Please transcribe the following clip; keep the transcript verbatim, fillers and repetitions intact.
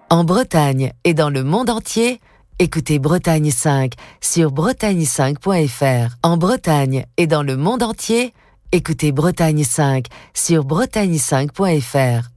En Bretagne et dans le monde entier, écoutez Bretagne cinq sur bretagne cinq point f r. En Bretagne et dans le monde entier, écoutez Bretagne cinq sur bretagne cinq point f r.